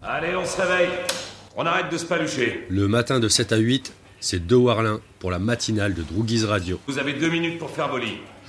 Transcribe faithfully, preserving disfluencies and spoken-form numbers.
Allez, on se réveille. On arrête de se palucher. Le matin de sept à huit, c'est De Warlin pour la matinale de Droogies Radio. Vous avez deux minutes pour faire vos lits.